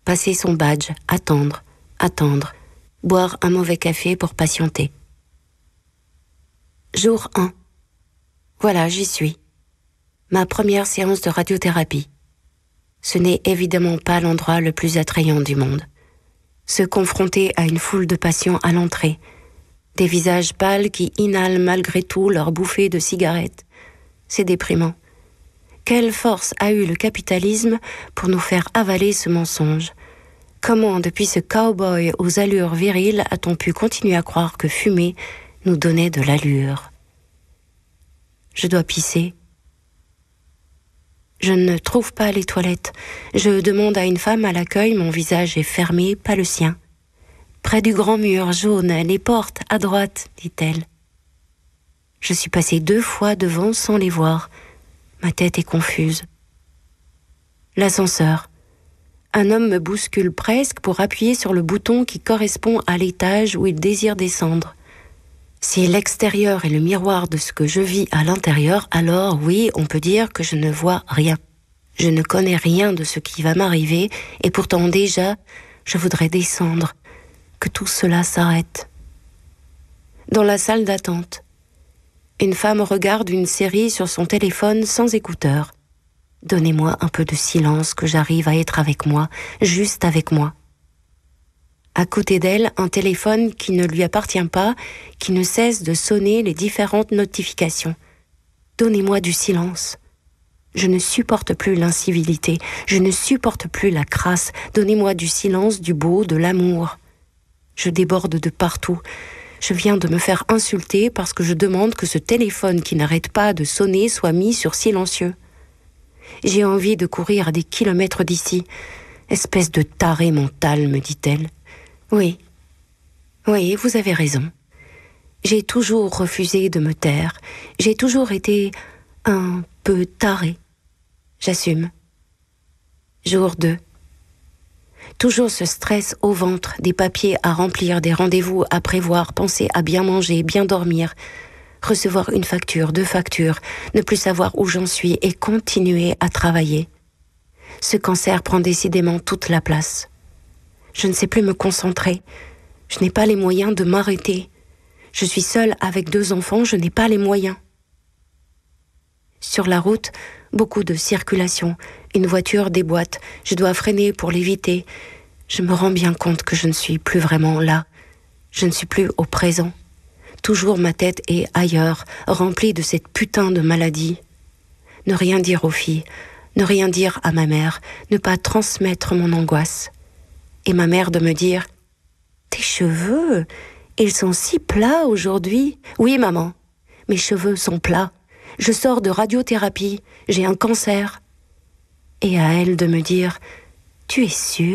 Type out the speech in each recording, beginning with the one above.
passer son badge, attendre, boire un mauvais café pour patienter. Jour 1. Voilà, j'y suis. Ma première séance de radiothérapie. Ce n'est évidemment pas l'endroit le plus attrayant du monde. Se confronter à une foule de patients à l'entrée, des visages pâles qui inhalent malgré tout leur bouffée de cigarettes, c'est déprimant. Quelle force a eu le capitalisme pour nous faire avaler ce mensonge? Comment, depuis ce cow-boy aux allures viriles, a-t-on pu continuer à croire que fumer nous donnait de l'allure? Je dois pisser. Je ne trouve pas les toilettes. Je demande à une femme à l'accueil, mon visage est fermé, pas le sien. Près du grand mur jaune, les portes, à droite, dit-elle. Je suis passée 2 fois devant sans les voir. Ma tête est confuse. L'ascenseur. Un homme me bouscule presque pour appuyer sur le bouton qui correspond à l'étage où il désire descendre. Si l'extérieur est le miroir de ce que je vis à l'intérieur, alors oui, on peut dire que je ne vois rien. Je ne connais rien de ce qui va m'arriver et pourtant déjà, je voudrais descendre, que tout cela s'arrête. Dans la salle d'attente, une femme regarde une série sur son téléphone sans écouteurs. Donnez-moi un peu de silence, que j'arrive à être avec moi, juste avec moi. À côté d'elle, un téléphone qui ne lui appartient pas, qui ne cesse de sonner les différentes notifications. Donnez-moi du silence. Je ne supporte plus l'incivilité, je ne supporte plus la crasse. Donnez-moi du silence, du beau, de l'amour. Je déborde de partout. Je viens de me faire insulter parce que je demande que ce téléphone qui n'arrête pas de sonner soit mis sur silencieux. J'ai envie de courir à des kilomètres d'ici. Espèce de taré mental, me dit-elle. Oui, vous avez raison. J'ai toujours refusé de me taire. J'ai toujours été un peu tarée. J'assume. Jour 2. Toujours ce stress au ventre, des papiers à remplir, des rendez-vous à prévoir, penser à bien manger, bien dormir, recevoir 1 facture, 2 factures, ne plus savoir où j'en suis et continuer à travailler. Ce cancer prend décidément toute la place. Je ne sais plus me concentrer. Je n'ai pas les moyens de m'arrêter. Je suis seule avec 2 enfants, je n'ai pas les moyens. Sur la route, beaucoup de circulation. Une voiture déboîte. Je dois freiner pour l'éviter. Je me rends bien compte que je ne suis plus vraiment là. Je ne suis plus au présent. Toujours ma tête est ailleurs, remplie de cette putain de maladie. Ne rien dire aux filles, ne rien dire à ma mère, ne pas transmettre mon angoisse. Et ma mère de me dire « Tes cheveux, ils sont si plats aujourd'hui. » Oui, maman, mes cheveux sont plats. Je sors de radiothérapie, j'ai un cancer. Et à elle de me dire « Tu es sûre ?»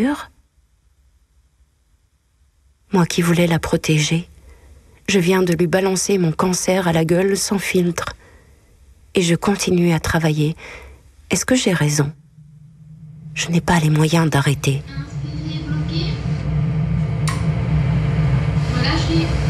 Moi qui voulais la protéger, je viens de lui balancer mon cancer à la gueule sans filtre. Et je continue à travailler. Est-ce que j'ai raison? Je n'ai pas les moyens d'arrêter. Voilà,